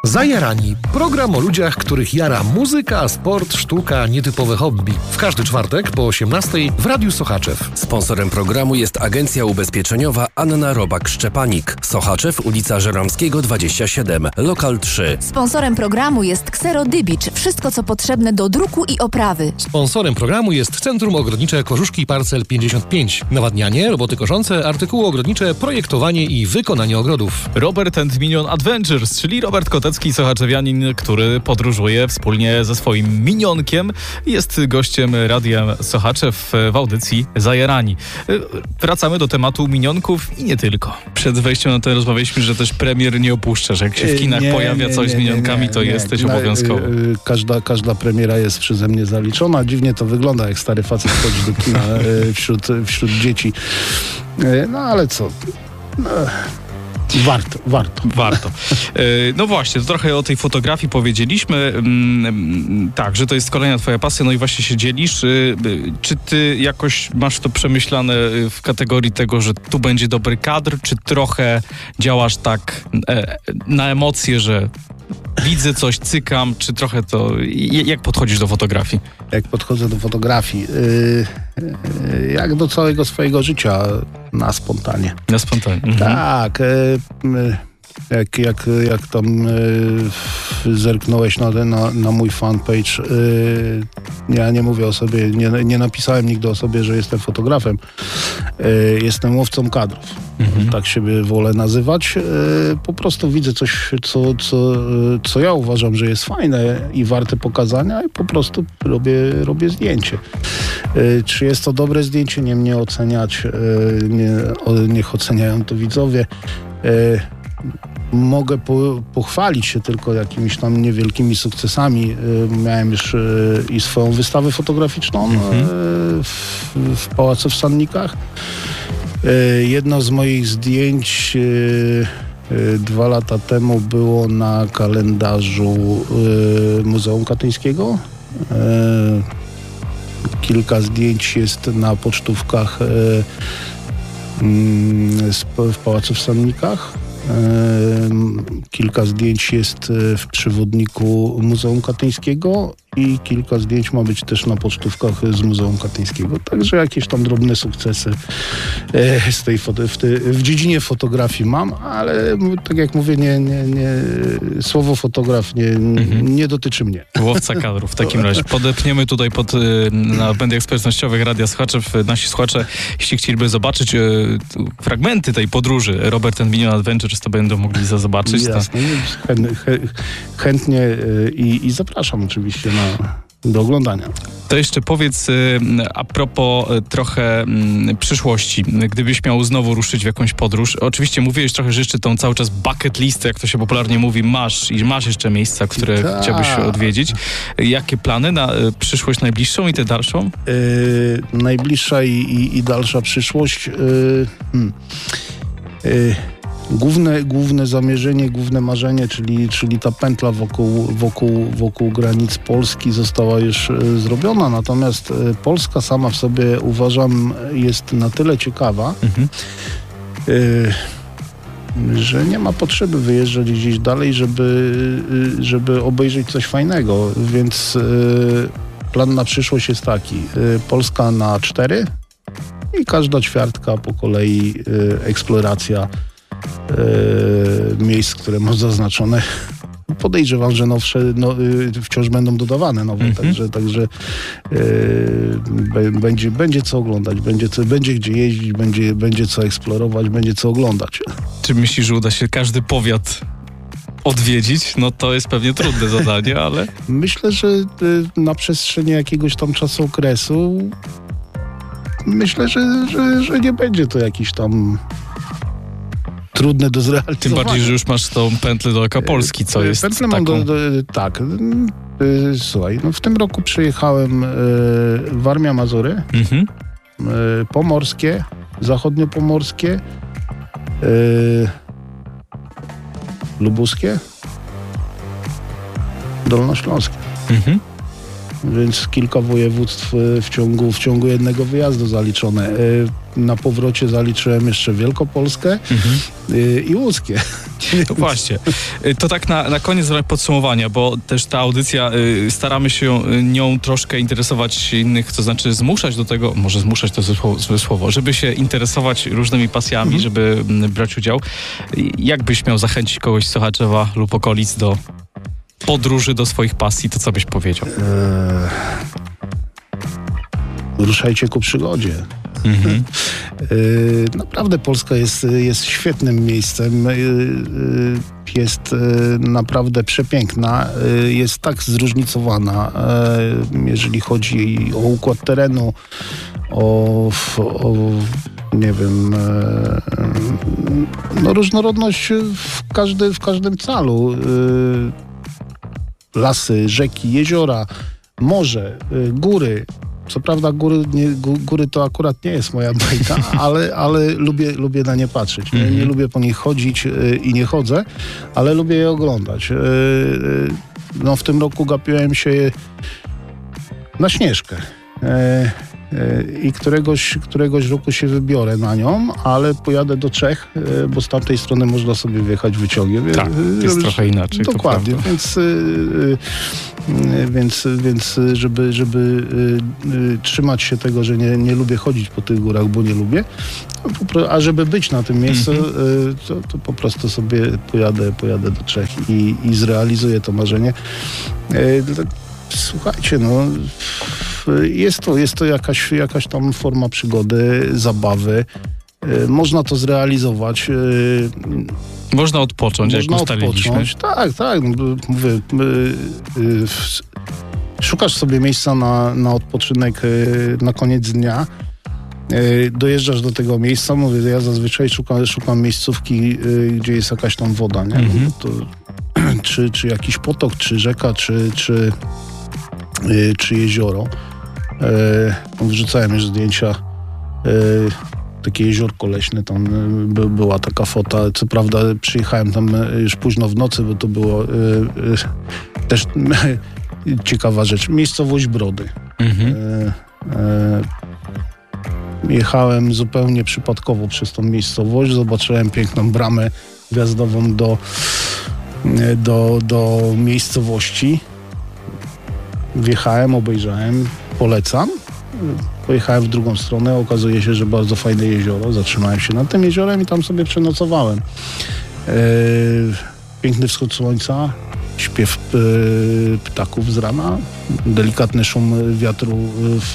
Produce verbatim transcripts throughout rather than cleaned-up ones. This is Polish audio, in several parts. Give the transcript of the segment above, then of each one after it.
Zajarani. Program o ludziach, których jara muzyka, sport, sztuka, nietypowe hobby. W każdy czwartek po osiemnastej w Radiu Sochaczew. Sponsorem programu jest Agencja Ubezpieczeniowa Anna Robak-Szczepanik. Sochaczew, ulica Żeromskiego dwadzieścia siedem, lokal trzy. Sponsorem programu jest Xero Dybicz. Wszystko, co potrzebne do druku i oprawy. Sponsorem programu jest Centrum Ogrodnicze Kożuszki Parcel pięćdziesiąt pięć. Nawadnianie, roboty koszące, artykuły ogrodnicze, projektowanie i wykonanie ogrodów. Robert and Minion Adventures, czyli Robert Kotecki, sochaczewianin, który podróżuje wspólnie ze swoim minionkiem. Jest gościem Radia Sochaczew w audycji Zajarani. Wracamy do tematu minionków i nie tylko. Przed wejściem na to rozmawialiśmy, że też premier nie opuszczasz. Jak się w kinach nie, pojawia nie, coś nie, z minionkami, nie, nie, to nie, jesteś nie. obowiązkowo. Każda, każda premiera jest przeze mnie zaliczona. Dziwnie to wygląda, jak stary facet chodzi do kina wśród, wśród dzieci. No ale co? No. Warto, warto. Warto. No właśnie, to trochę o tej fotografii powiedzieliśmy. Tak, że to jest kolejna twoja pasja, no i właśnie się dzielisz. Czy ty jakoś masz to przemyślane w kategorii tego, że tu będzie dobry kadr, czy trochę działasz tak na emocje, że widzę coś, cykam, czy trochę to... Jak podchodzisz do fotografii? Jak podchodzę do fotografii? Yy, yy, jak do całego swojego życia, na spontanie. Na spontanie. Mhm. Tak. Yy, jak, jak, jak tam yy, zerknąłeś na, na, na mój fanpage, yy, ja nie mówię o sobie, nie, nie napisałem nigdy o sobie, że jestem fotografem. Yy, jestem łowcą kadrów. Mhm. Tak siebie wolę nazywać. Yy, po prostu widzę coś, co, co, co ja uważam, że jest fajne i warte pokazania i po prostu robię, robię zdjęcie. Yy, czy jest to dobre zdjęcie? Nie mnie oceniać. Yy, nie, o, niech oceniają to widzowie. Yy, Mogę po, pochwalić się tylko jakimiś tam niewielkimi sukcesami. Y, miałem już y, i swoją wystawę fotograficzną mm-hmm. y, w, w Pałacu w Sannikach. Y, jedno z moich zdjęć y, y, dwa lata temu było na kalendarzu y, Muzeum Katyńskiego. Y, kilka zdjęć jest na pocztówkach y, y, w Pałacu w Sannikach. Kilka zdjęć jest w przewodniku Muzeum Katyńskiego i kilka zdjęć ma być też na pocztówkach z Muzeum Katyńskiego. Także jakieś tam drobne sukcesy z tej foto, w, tej, w dziedzinie fotografii mam, ale tak jak mówię, nie, nie, nie, słowo fotograf nie, mhm. nie dotyczy mnie. Łowca kadrów w takim razie. Podepniemy tutaj pod, na mediach społecznościowych Radia Sochaczew. Nasi słuchacze, jeśli chcieliby zobaczyć fragmenty tej podróży Robert and Minion Adventures, to będą mogli za zobaczyć. Jasne, chętnie i, i zapraszam oczywiście na, do oglądania. To jeszcze powiedz a propos trochę przyszłości. Gdybyś miał znowu ruszyć w jakąś podróż, oczywiście mówiłeś trochę, że jeszcze tą cały czas bucket listę, jak to się popularnie mówi, masz i masz jeszcze miejsca, które Ta. chciałbyś odwiedzić. Jakie plany na przyszłość najbliższą i tę dalszą? Yy, najbliższa i, i, i dalsza przyszłość... Yy, hmm. yy. Główne, główne zamierzenie, główne marzenie, czyli, czyli ta pętla wokół, wokół, wokół granic Polski została już e, zrobiona, natomiast e, Polska sama w sobie, uważam, jest na tyle ciekawa, mhm. e, że nie ma potrzeby wyjeżdżać gdzieś dalej, żeby, e, żeby obejrzeć coś fajnego, więc e, plan na przyszłość jest taki, e, Polska na cztery i każda ćwiartka po kolei e, eksploracja miejsc, które mam zaznaczone. Podejrzewam, że nowsze, no, wciąż będą dodawane nowe, mm-hmm. także, także e, będzie, będzie co oglądać, będzie, co, będzie gdzie jeździć, będzie, będzie co eksplorować, będzie co oglądać. Czy myślisz, że uda się każdy powiat odwiedzić? No to jest pewnie trudne zadanie, ale... Myślę, że na przestrzeni jakiegoś tam czasu okresu myślę, że, że, że nie będzie to jakiś tam trudne do zrealizowania. Tym bardziej, że już masz tą pętlę dookoła Polski, co jest Pętlę taką... mam do, do, tak. Słuchaj, no w tym roku przyjechałem Warmia, Mazury, mhm. Pomorskie, Zachodniopomorskie, Lubuskie, Dolnośląskie. Mhm. Więc kilka województw w ciągu, w ciągu jednego wyjazdu zaliczone. Na powrocie zaliczyłem jeszcze Wielkopolskę, mhm. yy, i łódzkie. No właśnie. To tak na, na koniec podsumowania, bo też ta audycja, y, staramy się nią troszkę interesować innych, to znaczy zmuszać do tego, może zmuszać to złe słowo, żeby się interesować różnymi pasjami, mhm. żeby m, brać udział. Jak byś miał zachęcić kogoś z Sochaczewa lub okolic do podróży, do swoich pasji, to co byś powiedział? Eee, ruszajcie ku przygodzie. Mhm. Naprawdę Polska jest, jest świetnym miejscem, jest naprawdę przepiękna, jest tak zróżnicowana, jeżeli chodzi o układ terenu, o, o nie wiem, no różnorodność w, każdy, w każdym calu. Lasy, rzeki, jeziora, morze, góry. Co prawda góry, nie, góry to akurat nie jest moja bajka, ale, ale lubię, lubię na nie patrzeć. Nie, nie lubię po nich chodzić y, i nie chodzę, ale lubię je oglądać. Y, y, no w tym roku gapiłem się na Śnieżkę. Y, y, I któregoś, któregoś roku się wybiorę na nią, ale pojadę do Czech, y, bo z tamtej strony można sobie wjechać wyciągiem. Tak, jest y, trochę inaczej. Dokładnie, więc... Y, y, Więc, więc żeby, żeby y, y, trzymać się tego, że nie, nie lubię chodzić po tych górach, bo nie lubię, a żeby być na tym miejscu, mm-hmm. y, to, to po prostu sobie pojadę, pojadę do Czech i, i zrealizuję to marzenie. Y, słuchajcie, no jest to, jest to jakaś, jakaś tam forma przygody, zabawy. Y, można to zrealizować. Y, Można odpocząć, Można jak ustaliliśmy. Odpocząć. Tak, tak. Mówię, y, y, szukasz sobie miejsca na, na odpoczynek y, na koniec dnia. Y, dojeżdżasz do tego miejsca. Mówię, ja zazwyczaj szukam, szukam miejscówki, y, gdzie jest jakaś tam woda, nie? Mm-hmm. To, czy, czy jakiś potok, czy rzeka, czy, czy, y, czy jezioro. Y, wrzucałem już zdjęcia y, takie jeziorko leśne, tam by, była taka fota. Co prawda przyjechałem tam już późno w nocy, bo to było y, y, też y, ciekawa rzecz. Miejscowość Brody. Mhm. Y, y, jechałem zupełnie przypadkowo przez tą miejscowość. Zobaczyłem piękną bramę wjazdową do, y, do, do miejscowości. Wjechałem, obejrzałem, polecam. Pojechałem w drugą stronę, okazuje się, że bardzo fajne jezioro. Zatrzymałem się nad tym jeziorem i tam sobie przenocowałem. Eee, piękny wschód słońca, śpiew e, ptaków z rana, delikatny szum wiatru w,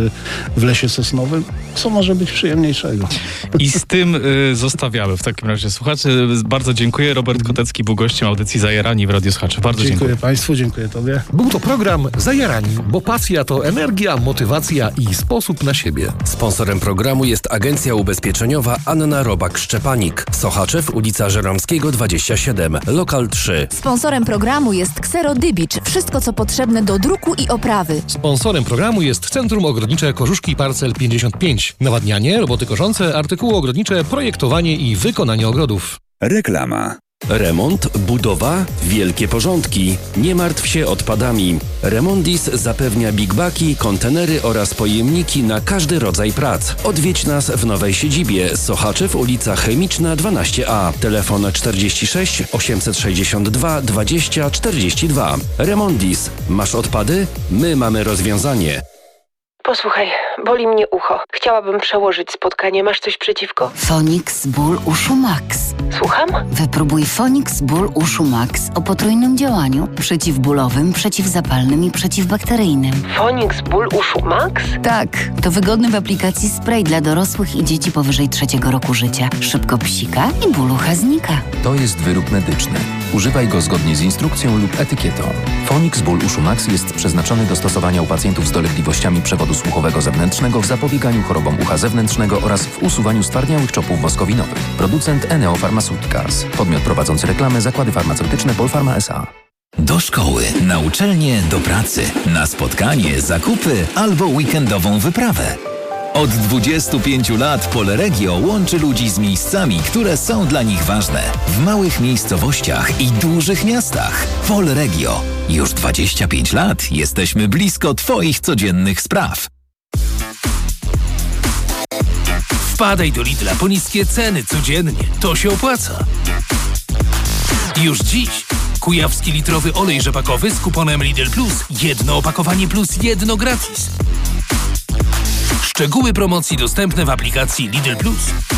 w lesie sosnowym. Co może być przyjemniejszego? I z tym y, zostawiamy w takim razie. Słuchacze, bardzo dziękuję. Robert Kotecki był gościem audycji Zajarani w Radiu Słuchaczy. Bardzo dziękuję. Dziękuję Państwu, dziękuję Tobie. Był to program Zajarani, bo pasja to energia, motywacja i sposób na siebie. Sponsorem programu jest agencja ubezpieczeniowa Anna Robak-Szczepanik. Sochaczew, ulica Żeromskiego dwadzieścia siedem, lokal trzy. Sponsorem programu jest Xero Dybicz. Wszystko, co potrzebne do druku i oprawy. Sponsorem programu jest Centrum Ogrodnicze Kożuszki Parcel pięćdziesiąt pięć. Nawadnianie, roboty koszące, artykuły ogrodnicze, projektowanie i wykonanie ogrodów. Reklama. Remont, budowa, wielkie porządki. Nie martw się odpadami. Remondis zapewnia big-bagi, kontenery oraz pojemniki na każdy rodzaj prac. Odwiedź nas w nowej siedzibie Sochaczew, ulica Chemiczna dwanaście A. Telefon czterdzieści sześć osiemset sześćdziesiąt dwa dwadzieścia czterdzieści dwa. Remondis. Masz odpady? My mamy rozwiązanie. Posłuchaj, boli mnie ucho. Chciałabym przełożyć spotkanie. Masz coś przeciwko? Fonix Ból Uszu Max. Słucham? Wypróbuj Fonix Ból Uszu Max o potrójnym działaniu przeciwbólowym, przeciwzapalnym i przeciwbakteryjnym. Fonix Ból Uszu Max? Tak, to wygodny w aplikacji spray dla dorosłych i dzieci powyżej trzeciego roku życia. Szybko psika i ból ucha znika. To jest wyrób medyczny. Używaj go zgodnie z instrukcją lub etykietą. Fonix Ból Uszu Max jest przeznaczony do stosowania u pacjentów z dolegliwościami przewodu słuchowego zewnętrznego w zapobieganiu chorobom ucha zewnętrznego oraz w usuwaniu stwardniałych czopów woskowinowych. Producent Eneo Pharmaceuticals. Podmiot prowadzący reklamę Zakłady Farmaceutyczne Polpharma S A. Do szkoły, na uczelnię, do pracy, na spotkanie, zakupy albo weekendową wyprawę. Od dwudziestu pięciu lat Polregio łączy ludzi z miejscami, które są dla nich ważne. W małych miejscowościach i dużych miastach. Polregio. Już dwadzieścia pięć lat jesteśmy blisko Twoich codziennych spraw. Wpadaj do Lidla po niskie ceny codziennie. To się opłaca. Już dziś kujawski litrowy olej rzepakowy z kuponem Lidl Plus. Jedno opakowanie plus jedno gratis. Szczegóły promocji dostępne w aplikacji Lidl Plus.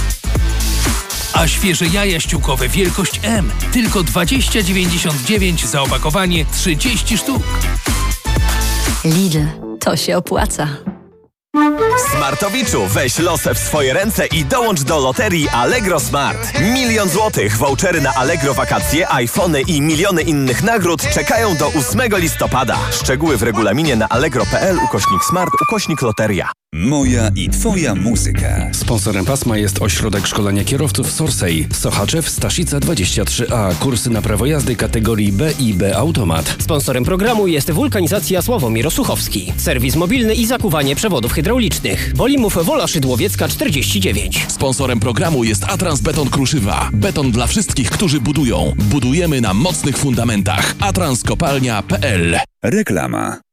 A świeże jaja ściółkowe wielkość M. Tylko dwadzieścia dziewięćdziesiąt dziewięć za opakowanie trzydzieści sztuk. Lidl, to się opłaca. Smartowiczu, weź losy w swoje ręce i dołącz do loterii Allegro Smart. Milion złotych, vouchery na Allegro wakacje, iPhony i miliony innych nagród czekają do ósmego listopada. Szczegóły w regulaminie na allegro.pl ukośnik smart ukośnik loteria. Moja i twoja muzyka. Sponsorem pasma jest Ośrodek Szkolenia Kierowców Sorsej. Sochaczew, Staszica dwadzieścia trzy A. Kursy na prawo jazdy kategorii B i B Automat. Sponsorem programu jest Wulkanizacja Sławomir Osuchowski. Serwis mobilny i zakuwanie przewodów hydraulicznych. Bolimów Wola Szydłowiecka czterdzieści dziewięć. Sponsorem programu jest Atrans Beton Kruszywa. Beton dla wszystkich, którzy budują. Budujemy na mocnych fundamentach. atrans kopalnia kropka p l. Reklama.